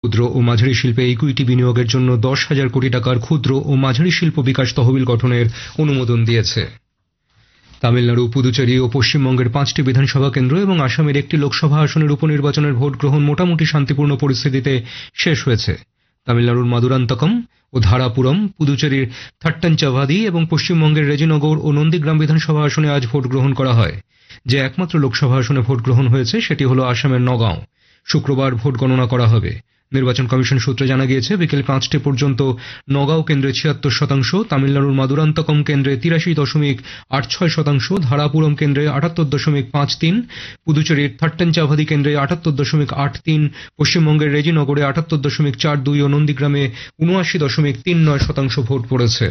ক্ষুদ্র ও মাঝারি শিল্পে ইকুইটি বিনিয়োগের জন্য 10,000 কোটি টাকার ক্ষুদ্র ও মাঝারি শিল্প বিকাশ তহবিল গঠনের অনুমোদন দিয়েছে। তামিলনাড়ু, পুদুচেরি ও পশ্চিমবঙ্গের 5টি বিধানসভা কেন্দ্র এবং আসামের একটি লোকসভা আসনের উপনির্বাচনের ভোট গ্রহণ মোটামুটি শান্তিপূর্ণ পরিস্থিতিতে শেষ হয়েছে। তামিলনাড়ুর মাদুরান্তকম ও ধারাপুরম, পুদুচেরির থাট্টাঞ্চাভাদি এবং পশ্চিমবঙ্গের রেজিনগর ও নন্দীগ্রাম বিধানসভা আসনে আজ ভোট গ্রহণ করা হয়। যে একমাত্র লোকসভা আসনে ভোট গ্রহণ হয়েছে সেটি হল আসামের নগাঁও। শুক্রবার ভোট গণনা করা হবে। নির্বাচন কমিশন সূত্রে জানা গিয়েছে বিকেল 5টে পর্যন্ত নগাঁও কেন্দ্রে 76%, তামিলনাড়ুর মাদুরান্তকম কেন্দ্রে 83.86%, ধারাপুরম কেন্দ্রে 78.53, পুদুচেরির থাট্টাঞ্চাভাদি কেন্দ্রে 78.83, পশ্চিমবঙ্গের রেজিনগরে 78.42 ও নন্দীগ্রামে 79.39% ভোট পড়েছে।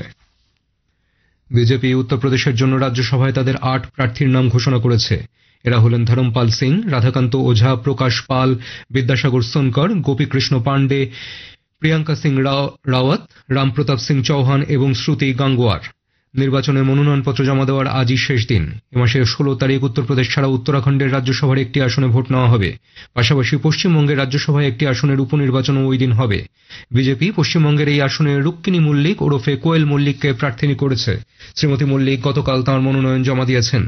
বিজেপি উত্তরপ্রদেশের জন্য রাজ্যসভায় তাদের 8 প্রার্থীর নাম ঘোষণা করেছে। এরা হলেন ধরমপাল সিং, রাধাকান্ত ওঝা, প্রকাশ পাল, বিদ্যাসাগর সোনকর, গোপীকৃষ্ণ পান্ডে, প্রিয়াঙ্কা সিং রাওয়াত, রামপ্রতাপ সিং চৌহান এবং শ্রুতি গাঙ্গোয়ার। নির্বাচনের মনোনয়নপত্র জমা দেওয়ার আজই শেষ দিন। এ মাসের 16 তারিখ উত্তরপ্রদেশ ছাড়া উত্তরাখণ্ডের রাজ্যসভার একটি আসনে ভোট নেওয়া হবে। পাশাপাশি পশ্চিমবঙ্গের রাজ্যসভায় একটি আসনের উপনির্বাচনও ওই দিন হবে। বিজেপি পশ্চিমবঙ্গের এই আসনে রুক্মিণী মল্লিক ওরফে কোয়েল মল্লিককে প্রার্থী করেছে। শ্রীমতী মল্লিক গতকাল তাঁর মনোনয়ন জমা দিয়েছেন।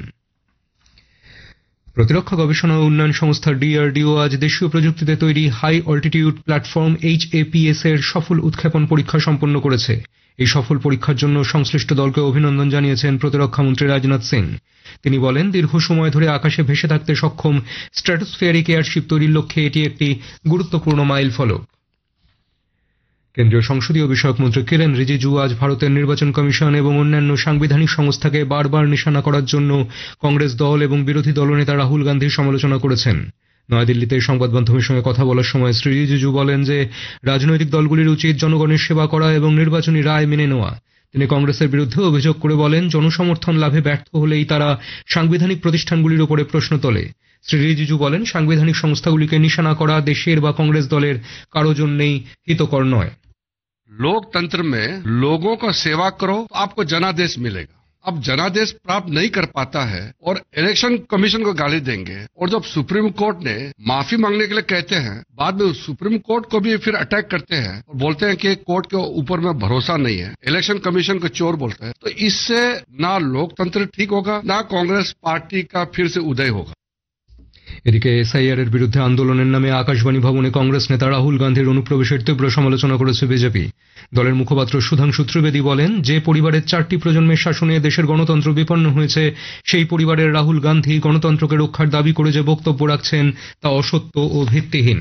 প্রতিরক্ষা গবেষণা ও উন্নয়ন সংস্থা ডিআরডিও আজ দেশীয় প্রযুক্তিতে তৈরি হাই অল্টিটিউড প্ল্যাটফর্ম HAPS এর সফল উৎক্ষেপণ পরীক্ষা সম্পন্ন করেছে। এই সফল পরীক্ষার জন্য সংশ্লিষ্ট দলকে অভিনন্দন জানিয়েছেন প্রতিরক্ষামন্ত্রী রাজনাথ সিং। তিনি বলেন, দীর্ঘ সময় ধরে আকাশে ভেসে থাকতে সক্ষম স্ট্র্যাটোস্ফিয়ারিক এয়ারশিপ তৈরির লক্ষ্যে এটি একটি গুরুত্বপূর্ণ মাইলফলক। কেন্দ্রীয় সংসদীয় বিষয়ক মন্ত্রী কিরেন রিজিজু আজ ভারতের নির্বাচন কমিশন এবং অন্যান্য সাংবিধানিক সংস্থাকে বারবার নিশানা করার জন্য কংগ্রেস দল এবং বিরোধী দলনেতা রাহুল গান্ধীর সমালোচনা করেছেন। নয়াদিল্লিতে সংবাদ মাধ্যমের সঙ্গে কথা বলার সময় শ্রী রিজিজু বলেন যে রাজনৈতিক দলগুলির উচিত জনগণের সেবা করা এবং নির্বাচনী রায় মেনে নেওয়া। তিনি কংগ্রেসের বিরুদ্ধে অভিযোগ করে বলেন, জনসমর্থন লাভে ব্যর্থ হলেই তারা সাংবিধানিক প্রতিষ্ঠানগুলির উপরে প্রশ্ন তোলে। শ্রী রিজিজু বলেন, সাংবিধানিক সংস্থাগুলিকে নিশানা করা দেশের বা কংগ্রেস দলের কারো জন্যই হিতকর নয়। लोकतंत्र में लोगों का सेवा करो तो आपको जनादेश मिलेगा। अब जनादेश प्राप्त नहीं कर पाता है और इलेक्शन कमीशन को गाली देंगे, और जब सुप्रीम कोर्ट ने माफी मांगने के लिए कहते हैं, बाद में सुप्रीम कोर्ट को भी फिर अटैक करते हैं और बोलते हैं कि कोर्ट के ऊपर में भरोसा नहीं है, इलेक्शन कमीशन को चोर बोलते हैं। तो इससे ना लोकतंत्र ठीक होगा, ना कांग्रेस पार्टी का फिर से उदय होगा। এদিকে এসআইআর এর বিরুদ্ধে আন্দোলনের নামে আকাশবাণী ভবনে কংগ্রেস নেতা রাহুল গান্ধীর অনুপ্রবেশের তীব্র সমালোচনা করেছে বিজেপি। দলের মুখপাত্র সুধাংশু ত্রিবেদী বলেন, যে পরিবারের 4টি প্রজন্মের শাসনে দেশের গণতন্ত্র বিপন্ন হয়েছে, সেই পরিবারের রাহুল গান্ধী গণতন্ত্রকে রক্ষার দাবি করে যে বক্তব্য রাখছেন তা অসত্য ও ভিত্তিহীন।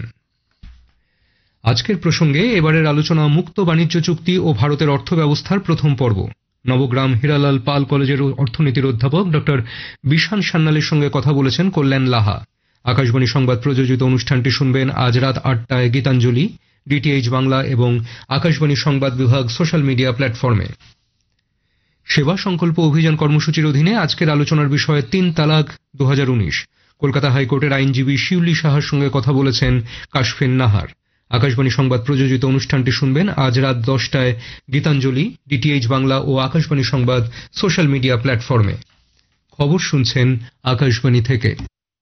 আজকের প্রসঙ্গে এবারের আলোচনা মুক্ত বাণিজ্য চুক্তি ও ভারতের অর্থব্যবস্থার প্রথম পর্ব। নবগ্রাম হীরালাল পাল কলেজের অর্থনীতির অধ্যাপক ডক্টর বিশান সান্যালের সঙ্গে কথা বলেছেন কল্যাণ লাহা। আকাশবাণী সংবাদ প্রযোজিত অনুষ্ঠানটি শুনবেন আজ রাত 8টায় গীতাঞ্জলি, ডিটিএইচ বাংলা এবং আকাশবাণী সংবাদ বিভাগ সোশ্যাল মিডিয়া প্ল্যাটফর্মে। সেবা সংকল্প অভিযান কর্মসূচির অধীনে আজকের আলোচনার বিষয় 3 তালাক 2019। কলকাতা হাইকোর্টের আইনজীবী শিউলি সাহার সঙ্গে কথা বলেছেন কাশফিন নাহার। আকাশবাণী সংবাদ প্রযোজিত অনুষ্ঠানটি শুনবেন আজ রাত 10টায় গীতাঞ্জলি, ডিটিএইচ বাংলা ও আকাশবাণী সংবাদ সোশ্যাল মিডিয়া প্ল্যাটফর্মে। খবর শুনছেন আকাশবাণী থেকে।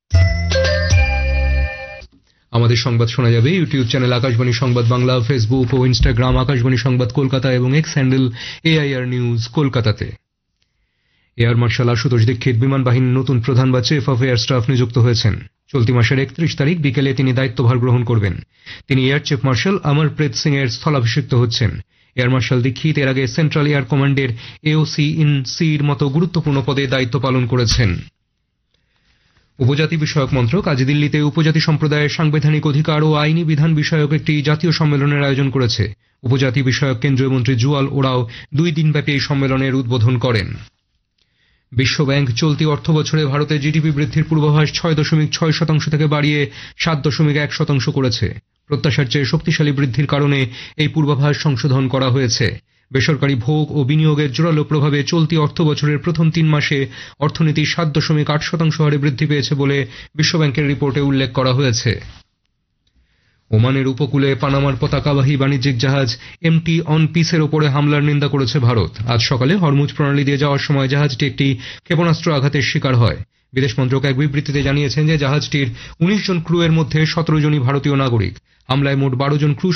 আমাদের সংবাদ শোনা যাবে ইউটিউব চ্যানেল আকাশবাণী সংবাদ বাংলা, ফেসবুক ও ইনস্টাগ্রাম আকাশবাণী সংবাদ কলকাতা এবং এক্স হ্যান্ডেল AIR নিউজ কলকাতাতে। এয়ার মার্শাল আশুতোষ দীক্ষিত বিমান বাহিনীর নতুন প্রধান বা চিফ অফ এয়ার স্টাফ নিযুক্ত হয়েছেন। চলতি মাসের 31 তারিখ বিকেলে তিনি দায়িত্বভার গ্রহণ করবেন। তিনি air chief marshal Amarpreet Singh এর স্থলাভিষিক্ত হচ্ছেন। এয়ার মার্শাল দীক্ষিত এর আগে সেন্ট্রাল এয়ার কমান্ডের AOC ইন সির মতো গুরুত্বপূর্ণ পদে দায়িত্ব পালন করেছেন। উপজাতি বিষয়ক মন্ত্রক আজ দিল্লিতে উপজাতি সম্প্রদায়ের সাংবিধানিক অধিকার ও আইনি বিধান বিষয়ক একটি জাতীয় সম্মেলনের আয়োজন করেছে। উপজাতি বিষয়ক কেন্দ্রীয় মন্ত্রী জুয়াল ওরাও 2 দিনব্যাপী এই সম্মেলনের উদ্বোধন করেন। বিশ্বব্যাংক চলতি অর্থ বছরে ভারতের জিডিপি বৃদ্ধির পূর্বাভাস 6.6% থেকে বাড়িয়ে 7.1% করেছে। প্রত্যাশার চেয়ে শক্তিশালী বৃদ্ধির কারণে এই পূর্বাভাস সংশোধন করা হয়েছে। বেসরকারি ভোগ ও বিনিয়োগের জোরালো প্রভাবে চলতি অর্থ বছরের প্রথম 3 মাসে অর্থনীতি 7.8% হারে বৃদ্ধি পেয়েছে বলে বিশ্বব্যাংকের রিপোর্টে উল্লেখ করা হয়েছে। ওমানের উপকূলে পানামার পতাকাবাহী বাণিজ্যিক জাহাজ MT অন পিসের ওপরে হামলার নিন্দা করেছে ভারত। আজ সকালে হরমুজ প্রণালী দিয়ে যাওয়ার সময় জাহাজটি একটি ক্ষেপণাস্ত্র আঘাতের শিকার হয়। বিদেশ মন্ত্রক এক বিবৃতিতে জানিয়েছেন যে জাহাজটির 19 জন ক্রু এর মধ্যে 17 জনই ভারতীয় নাগরিক। হামলায় মোট 12 জন ক্রু